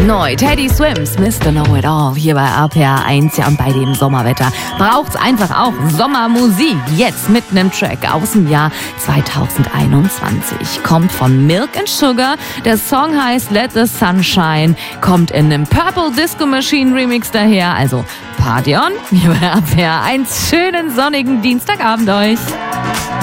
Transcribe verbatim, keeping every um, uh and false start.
Neu Teddy Swims, Mister Know It All, hier bei R P R eins. Ja, und bei dem Sommerwetter braucht's einfach auch Sommermusik. Jetzt mit einem Track aus dem Jahr zweitausendeinundzwanzig. Kommt von Milk and Sugar. Der Song heißt Let the Sunshine. Kommt in einem Purple Disco Machine Remix daher. Also Party on, hier bei R P R eins. Schönen sonnigen Dienstagabend euch.